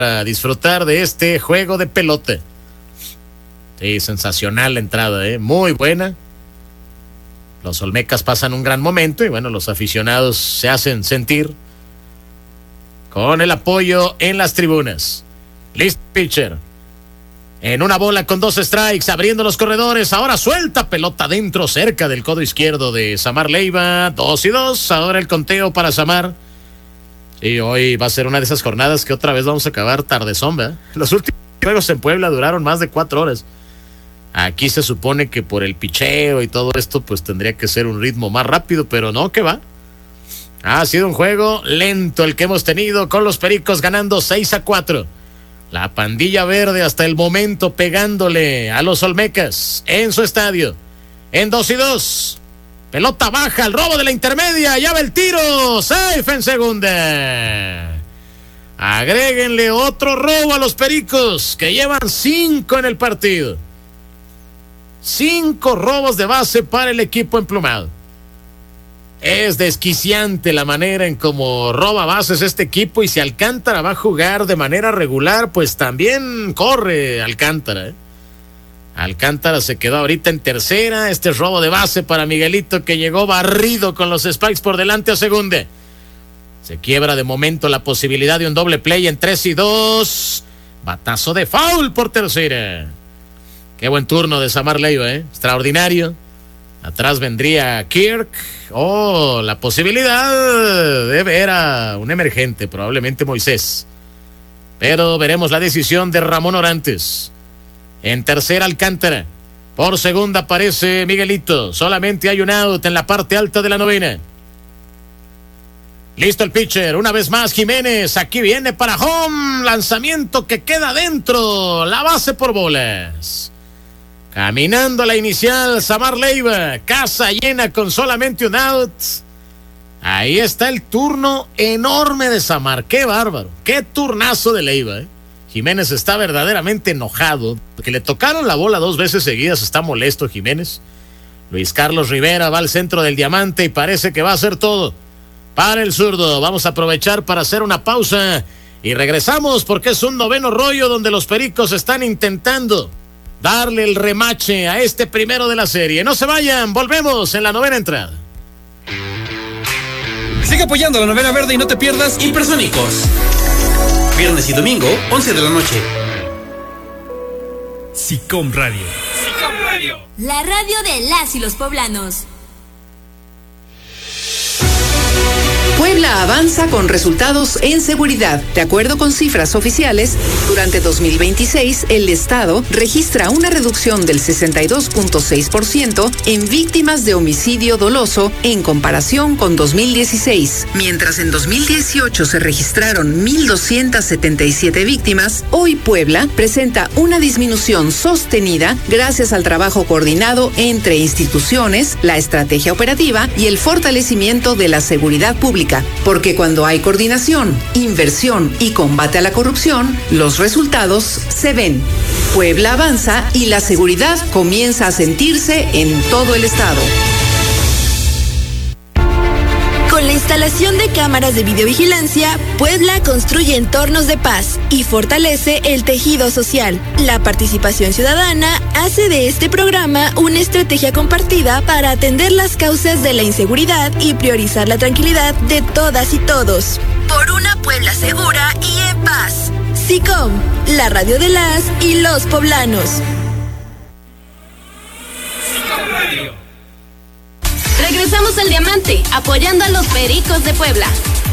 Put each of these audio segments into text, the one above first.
a disfrutar de este juego de pelota. Sí, sensacional la entrada, muy buena. Los Olmecas pasan un gran momento y bueno, los aficionados se hacen sentir con el apoyo en las tribunas. Listo, pitcher. En una bola con 2 strikes, abriendo los corredores. Ahora suelta, pelota adentro, cerca del codo izquierdo de Samar Leiva. 2-2. Ahora el conteo para Samar. Sí, hoy va a ser una de esas jornadas que otra vez vamos a acabar tardezón, ¿verdad? Los últimos juegos en Puebla duraron más de 4 horas. Aquí se supone que por el picheo y todo esto, pues tendría que ser un ritmo más rápido, pero no, ¿qué va? Ha sido un juego lento el que hemos tenido, con los Pericos ganando 6-4. La pandilla verde hasta el momento pegándole a los Olmecas en su estadio. En 2-2. Pelota baja, el robo de la intermedia, ya va el tiro, safe en segunda. Agréguenle otro robo a los Pericos, que llevan 5 en el partido. 5 robos de base para el equipo emplumado. Es desquiciante la manera en cómo roba bases este equipo, y si Alcántara va a jugar de manera regular, pues también corre Alcántara. Alcántara se quedó ahorita en tercera. Este robo de base para Miguelito, que llegó barrido con los Spikes por delante a segunda. Se quiebra de momento la posibilidad de un doble play en 3-2. Batazo de foul por tercera. Qué buen turno de Samar Leiva, extraordinario. Atrás vendría Kirk, la posibilidad de ver a un emergente, probablemente Moisés. Pero veremos la decisión de Ramón Orantes. En tercera, Alcántara. Por segunda aparece Miguelito. Solamente hay un out en la parte alta de la novena. Listo el pitcher, una vez más Jiménez. Aquí viene para home. Lanzamiento que queda dentro. La base por bolas. Caminando a la inicial, Samar Leiva. Casa llena con solamente un out. Ahí está el turno enorme de Samar. Qué bárbaro. Qué turnazo de Leiva. Jiménez está verdaderamente enojado porque le tocaron la bola 2 veces seguidas. Está molesto Jiménez. Luis Carlos Rivera va al centro del diamante y parece que va a hacer todo para el zurdo. Vamos a aprovechar para hacer una pausa y regresamos, porque es un noveno rollo donde los Pericos están intentando darle el remache a este primero de la serie. No se vayan, volvemos en la novena entrada. Sigue apoyando a la novena verde y no te pierdas Hipersónicos. Viernes y domingo, 11 de la noche. SICOM Radio. SICOM Radio. La radio de las y los poblanos. Puebla avanza con resultados en seguridad. De acuerdo con cifras oficiales, durante 2026 el Estado registra una reducción del 62.6% en víctimas de homicidio doloso en comparación con 2016. Mientras en 2018 se registraron 1,277 víctimas, hoy Puebla presenta una disminución sostenida gracias al trabajo coordinado entre instituciones, la estrategia operativa y el fortalecimiento de la seguridad pública. Porque cuando hay coordinación, inversión y combate a la corrupción, los resultados se ven. Puebla avanza y la seguridad comienza a sentirse en todo el estado. Con la instalación de cámaras de videovigilancia, Puebla construye entornos de paz y fortalece el tejido social. La participación ciudadana hace de este programa una estrategia compartida para atender las causas de la inseguridad y priorizar la tranquilidad de todas y todos. Por una Puebla segura y en paz. SICOM, la radio de las y los poblanos. SICOM Radio. Regresamos al Diamante, apoyando a los Pericos de Puebla.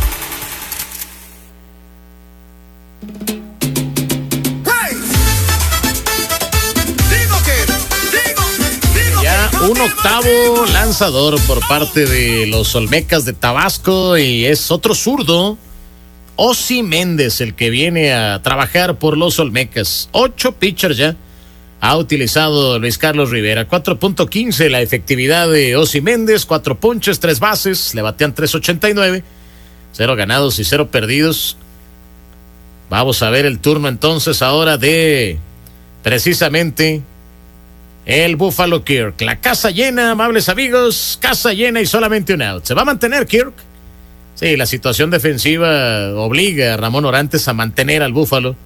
Ya un octavo lanzador por parte de los Olmecas de Tabasco, y es otro zurdo, Osi Méndez, el que viene a trabajar por los Olmecas. 8 pitchers ya ha utilizado Luis Carlos Rivera. 4.15 la efectividad de Osi Méndez, 4 ponches, 3 bases, le batean 3.89, 0 ganados y 0 perdidos. Vamos a ver el turno entonces ahora de precisamente el Buffalo Kirk. La casa llena, amables amigos, casa llena y solamente un out. ¿Se va a mantener Kirk? Sí, la situación defensiva obliga a Ramón Orantes a mantener al Búfalo.